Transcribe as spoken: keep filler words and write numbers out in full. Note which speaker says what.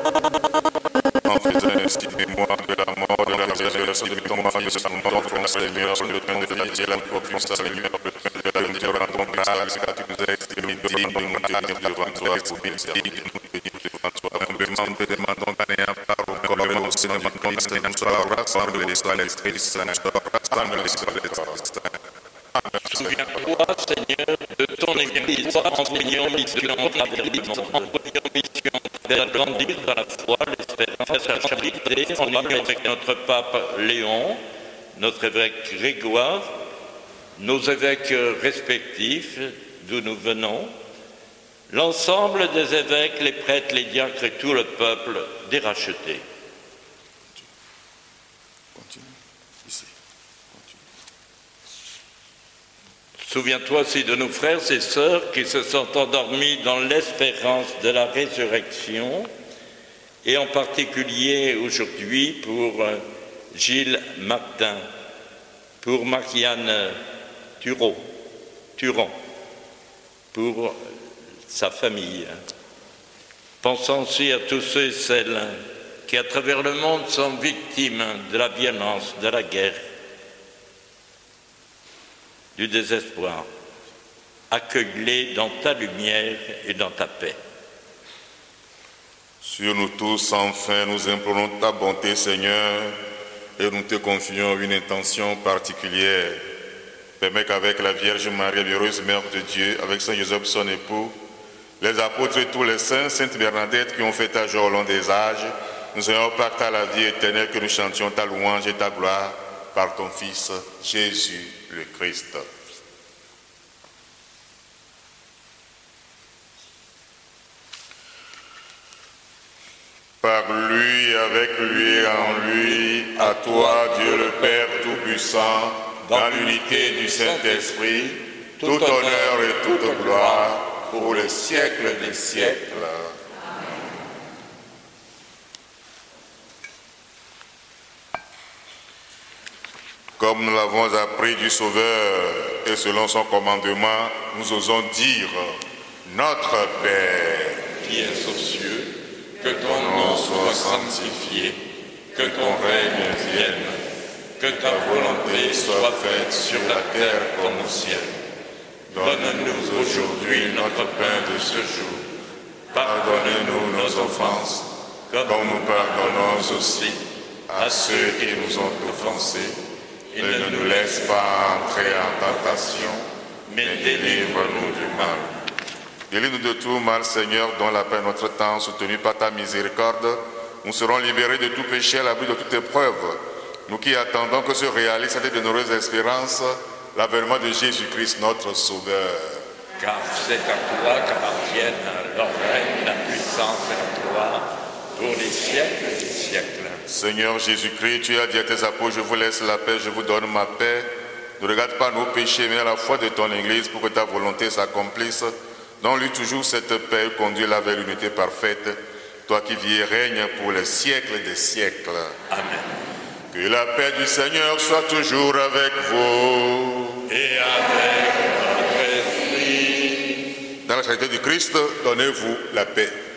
Speaker 1: en faisant ainsi mémoire de la mort, de la résurrection de ton Fils, mort pour le Seigneur, sur le pain de la vie, la providence, Seigneur, le pain de la vie, nous te rendons grâce, car tu nous as estimés dignes de nous tenir devant toi, pour dignes de nous tenir devant toi. Humblement, nous te demandons qu'en ayant part au corps, mais aussi nous demandons que Seigneur soit rassemblé dans l'Esprit Saint, soit rassemblé dans l'Esprit Saint.
Speaker 2: Souviens-toi, Seigneur, de ton Église, enseignant mission, envoyant mission, faire grandir dans la foi, l'espérance, la charité, en union avec notre pape Léon, notre évêque Grégoire, nos évêques respectifs, d'où nous venons, l'ensemble des évêques, les prêtres, les diacres et tout le peuple des rachetés. Souviens-toi aussi de nos frères et sœurs qui se sont endormis dans l'espérance de la résurrection, et en particulier aujourd'hui pour Gilles Martin, pour Marianne Thureau, Turon, pour sa famille. Pensons aussi à tous ceux et celles qui, à travers le monde, sont victimes de la violence, de la guerre, du désespoir. Accueille-les dans ta lumière et dans ta paix.
Speaker 1: Sur nous tous, enfin, nous implorons ta bonté, Seigneur, et nous te confions une intention particulière. Permets qu'avec la Vierge Marie, l'heureuse Mère de Dieu, avec Saint Joseph, son époux, les apôtres et tous les saints, Sainte Bernadette qui ont fait ta joie au long des âges, nous ayons pacte à la vie éternelle, que nous chantions ta louange et ta gloire par ton Fils, Jésus le Christ. Par lui, avec lui et en lui, à toi, Dieu le Père Tout-Puissant, dans l'unité du Saint-Esprit, tout honneur et toute gloire pour les siècles des siècles. Comme nous l'avons appris du Sauveur et selon son commandement, nous osons dire « Notre Père,
Speaker 2: qui es aux cieux, que ton nom soit sanctifié, que ton règne vienne, que ta volonté soit faite sur la terre comme au ciel. Donne-nous aujourd'hui notre pain de ce jour. Pardonne-nous nos offenses, comme nous pardonnons aussi à ceux qui nous ont offensés. Et ne nous laisse pas entrer en tentation, mais délivre-nous du mal.
Speaker 1: Délivre-nous de tout mal, Seigneur, dont la paix est notre temps, soutenu par ta miséricorde. Nous serons libérés de tout péché à l'abri de toute épreuve. Nous qui attendons que se réalise cette bienheureuse espérance, l'avènement de Jésus-Christ, notre Sauveur.
Speaker 2: Car c'est à toi qu'appartiennent le règne, la puissance et la gloire, pour les siècles des siècles.
Speaker 1: Seigneur Jésus-Christ, tu as dit à tes apôtres, je vous laisse la paix, je vous donne ma paix. Ne regarde pas nos péchés, mais à la foi de ton Église, pour que ta volonté s'accomplisse. Donne-lui toujours cette paix, conduis-la vers l'unité parfaite, toi qui vis et règnes pour les siècles des siècles.
Speaker 2: Amen.
Speaker 1: Que la paix du Seigneur soit toujours avec vous.
Speaker 2: Et avec votre esprit.
Speaker 1: Dans la charité du Christ, donnez-vous la paix.